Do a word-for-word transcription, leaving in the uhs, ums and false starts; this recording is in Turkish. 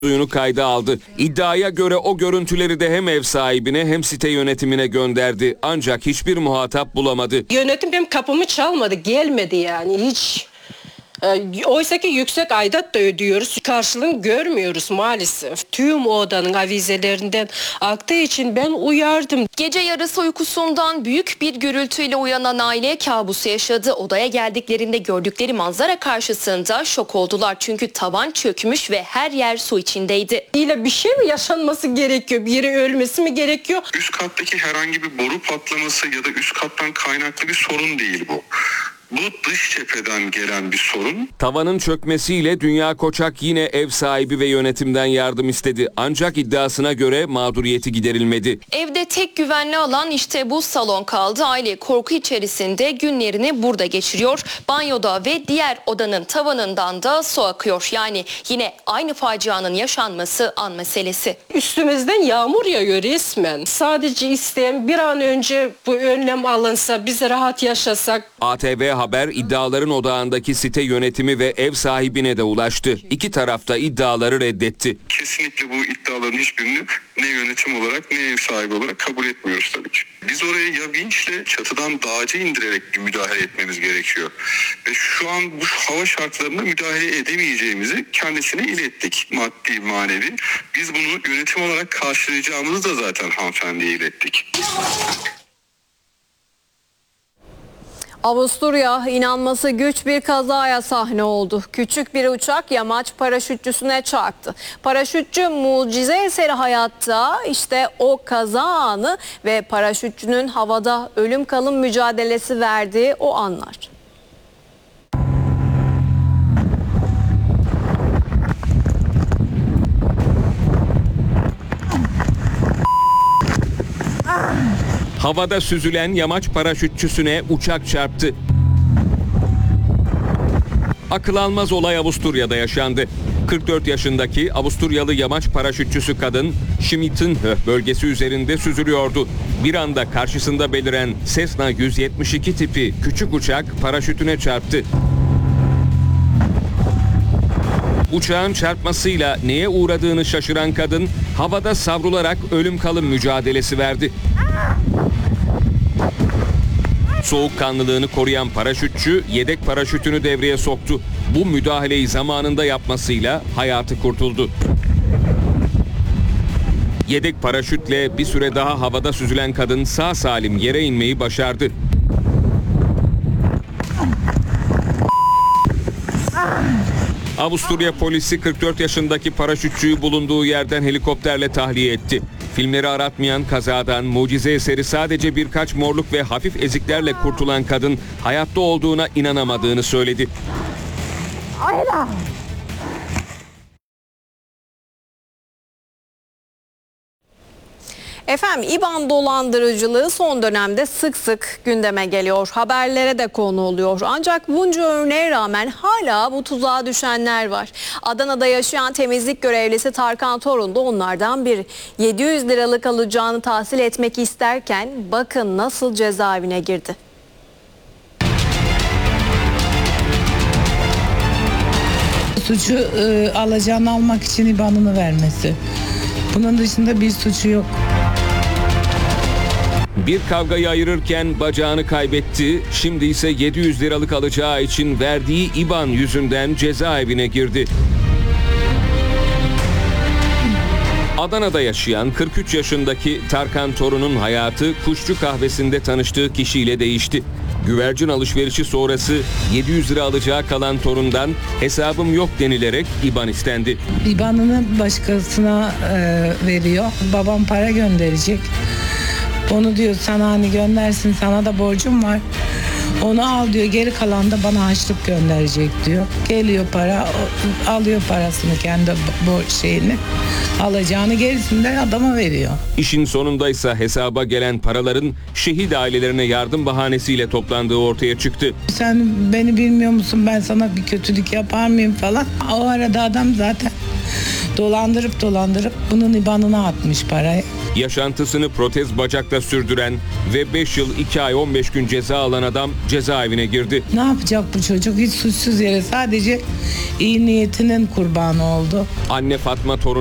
suyunu kayda aldı. İddiaya göre o görüntüleri de hem ev sahibine hem site yönetimine gönderdi. Ancak hiçbir muhatap bulamadı. Yönetim benim kapımı çalmadı, gelmedi yani hiç. Oysa ki yüksek aidat da ödüyoruz. Karşılığını görmüyoruz maalesef. Tüm odanın avizelerinden aktığı için ben uyardım. Gece yarısı uykusundan büyük bir gürültüyle uyanan aile kabusu yaşadı. Odaya geldiklerinde gördükleri manzara karşısında şok oldular. Çünkü tavan çökmüş ve her yer su içindeydi. İle bir şey mi yaşanması gerekiyor? Biri ölmesi mi gerekiyor? Üst kattaki herhangi bir boru patlaması ya da üst kattan kaynaklı bir sorun değil bu. Bu dış cepheden gelen bir sorun. Tavanın çökmesiyle Dünya Koçak yine ev sahibi ve yönetimden yardım istedi. Ancak iddiasına göre mağduriyeti giderilmedi. Evde tek güvenli alan işte bu salon kaldı. Aile korku içerisinde günlerini burada geçiriyor. Banyoda ve diğer odanın tavanından da su akıyor. Yani yine aynı facianın yaşanması an meselesi. Üstümüzden yağmur yağıyor resmen. Sadece isteyen bir an önce bu önlem alınsa, biz rahat yaşasak. A T V Haber iddiaların odağındaki site yönetimi ve ev sahibine de ulaştı. İki taraf da iddiaları reddetti. Kesinlikle bu iddiaların hiçbirini ne yönetim olarak ne ev sahibi olarak kabul etmiyoruz tabii ki. Biz oraya ya vinçle çatıdan dağcı indirerek bir müdahale etmemiz gerekiyor. Ve şu an bu hava şartlarında müdahale edemeyeceğimizi kendisine ilettik, maddi manevi. Biz bunu yönetim olarak karşılayacağımızı da zaten hanımefendiye ilettik. Avusturya inanması güç bir kazaya sahne oldu. Küçük bir uçak yamaç paraşütçüsüne çarptı. Paraşütçü mucize eseri hayatta, işte o kaza anı ve paraşütçünün havada ölüm kalım mücadelesi verdiği o anlar. Havada süzülen yamaç paraşütçüsüne uçak çarptı. Akıl almaz olay Avusturya'da yaşandı. kırk dört yaşındaki Avusturyalı yamaç paraşütçüsü kadın Schmittenhöhe bölgesi üzerinde süzülüyordu. Bir anda karşısında beliren Cessna yüz yetmiş iki tipi küçük uçak paraşütüne çarptı. Uçağın çarpmasıyla neye uğradığını şaşıran kadın havada savrularak ölüm kalım mücadelesi verdi. Soğukkanlılığını koruyan paraşütçü yedek paraşütünü devreye soktu. Bu müdahaleyi zamanında yapmasıyla hayatı kurtuldu. Yedek paraşütle bir süre daha havada süzülen kadın sağ salim yere inmeyi başardı. Avusturya polisi kırk dört yaşındaki paraşütçüyü bulunduğu yerden helikopterle tahliye etti. Filmleri aratmayan kazadan mucize eseri sadece birkaç morluk ve hafif eziklerle kurtulan kadın hayatta olduğuna inanamadığını söyledi. Efendim, İBAN dolandırıcılığı son dönemde sık sık gündeme geliyor. Haberlere de konu oluyor. Ancak bunca örneğe rağmen hala bu tuzağa düşenler var. Adana'da yaşayan temizlik görevlisi Tarkan Torun da onlardan biri. yedi yüz liralık alacağını tahsil etmek isterken bakın nasıl cezaevine girdi. Suçu e, alacağını almak için İBAN'ını vermesi. Bunun dışında bir suçu yok. Bir kavgayı ayırırken bacağını kaybetti. Şimdi ise yedi yüz liralık alacağı için verdiği İBAN yüzünden cezaevine girdi. Adana'da yaşayan kırk üç yaşındaki Tarkan Torun'un hayatı kuşçu kahvesinde tanıştığı kişiyle değişti. Güvercin alışverişi sonrası yedi yüz lira alacağı kalan Torun'dan hesabım yok denilerek İBAN istendi. İBAN'ını başkasına e, veriyor. Babam para gönderecek. Onu diyor sana hani göndersin, sana da borcum var. Onu al diyor, geri kalan da bana harçlık gönderecek diyor. Geliyor para, alıyor parasını, kendi borç şeyini. Alacağını gerisinden adama veriyor. İşin sonundaysa hesaba gelen paraların şehit ailelerine yardım bahanesiyle toplandığı ortaya çıktı. Sen beni bilmiyor musun, ben sana bir kötülük yapar mıyım falan. O arada adam zaten Dolandırıp dolandırıp bunun ibanına atmış parayı. Yaşantısını protez bacakla sürdüren ve beş yıl iki ay on beş gün ceza alan adam cezaevine girdi. Ne yapacak bu çocuk? Hiç suçsuz yere sadece iyi niyetinin kurbanı oldu. Anne Fatma torun